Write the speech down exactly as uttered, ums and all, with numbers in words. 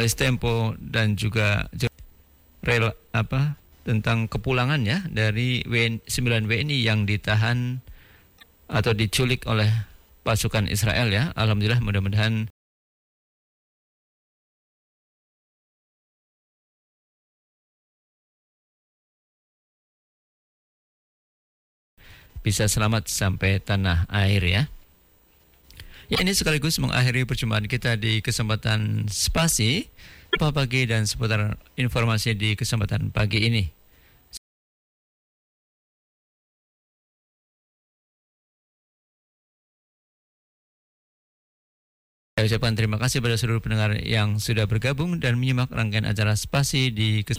jurnalis Tempo dan juga rel apa tentang kepulangan ya dari W N, sembilan W N I yang ditahan atau diculik oleh pasukan Israel ya. Alhamdulillah, mudah-mudahan bisa selamat sampai tanah air ya. Ya, ini sekaligus mengakhiri perjumpaan kita di kesempatan Spasi pagi dan seputar informasi di kesempatan pagi ini. Saya ucapkan terima kasih pada seluruh pendengar yang sudah bergabung dan menyimak rangkaian acara Spasi di kesempatan